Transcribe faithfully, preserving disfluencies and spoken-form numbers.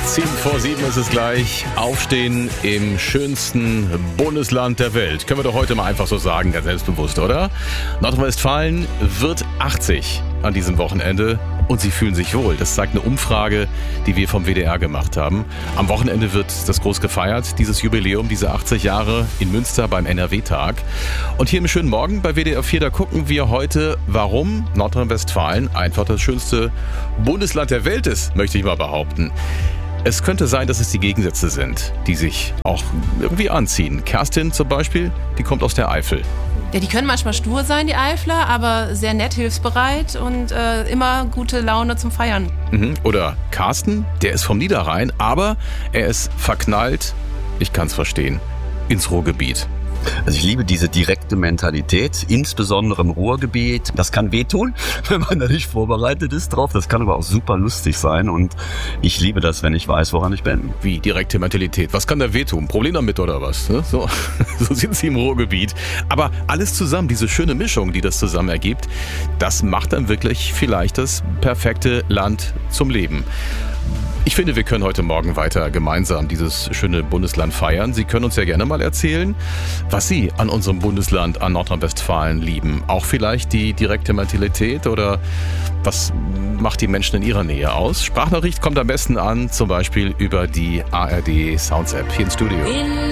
Zehn vor sieben ist es gleich. Aufstehen im schönsten Bundesland der Welt. Können wir doch heute mal einfach so sagen, ganz selbstbewusst, oder? Nordrhein-Westfalen wird achtzig an diesem Wochenende und sie fühlen sich wohl. Das sagt eine Umfrage, die wir vom W D R gemacht haben. Am Wochenende wird das groß gefeiert, dieses Jubiläum, diese achtzig Jahre in Münster beim N R W-Tag. Und hier im schönen Morgen bei W D R vier, da gucken wir heute, warum Nordrhein-Westfalen einfach das schönste Bundesland der Welt ist, möchte ich mal behaupten. Es könnte sein, dass es die Gegensätze sind, die sich auch irgendwie anziehen. Kerstin zum Beispiel, die kommt aus der Eifel. Ja, die können manchmal stur sein, die Eifler, aber sehr nett, hilfsbereit und äh, immer gute Laune zum Feiern. Mhm. Oder Carsten, der ist vom Niederrhein, aber er ist verknallt, ich kann's verstehen, ins Ruhrgebiet. Also ich liebe diese direkte Mentalität, insbesondere im Ruhrgebiet. Das kann wehtun, wenn man da nicht vorbereitet ist drauf. Das kann aber auch super lustig sein und ich liebe das, wenn ich weiß, woran ich bin. Wie direkte Mentalität? Was kann da wehtun? Problem damit oder was? So, so sind sie im Ruhrgebiet. Aber alles zusammen, diese schöne Mischung, die das zusammen ergibt, das macht dann wirklich vielleicht das perfekte Land zum Leben. Ich finde, wir können heute Morgen weiter gemeinsam dieses schöne Bundesland feiern. Sie können uns ja gerne mal erzählen, was Sie an unserem Bundesland, an Nordrhein-Westfalen lieben. Auch vielleicht die direkte Mentalität oder was macht die Menschen in Ihrer Nähe aus? Sprachnachricht kommt am besten an, zum Beispiel über die A R D Sounds App hier im Studio.